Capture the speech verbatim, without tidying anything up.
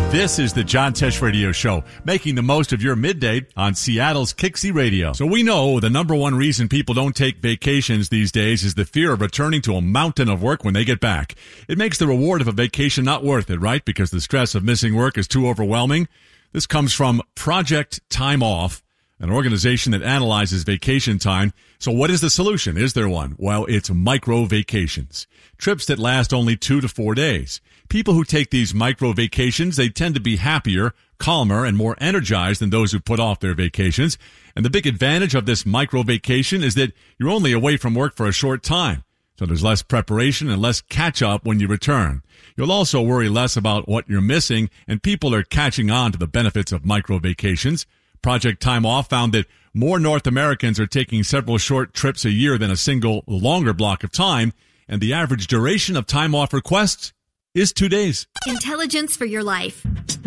This is the John Tesh Radio Show, making the most of your midday on Seattle's Kixie Radio. So we know the number one reason people don't take vacations these days is the fear of returning to a mountain of work when they get back. It makes the reward of a vacation not worth it, right? Because the stress of missing work is too overwhelming. This comes from Project Time Off, an organization that analyzes vacation time. So what is the solution? Is there one? Well, it's micro vacations. Trips that last only two to four days. People who take these micro vacations, they tend to be happier, calmer, and more energized than those who put off their vacations. And the big advantage of this micro vacation is that you're only away from work for a short time. So there's less preparation and less catch up when you return. You'll also worry less about what you're missing, and people are catching on to the benefits of micro vacations. Project Time Off found that more North Americans are taking several short trips a year than a single longer block of time, and the average duration of time off requests is two days. Intelligence for your life.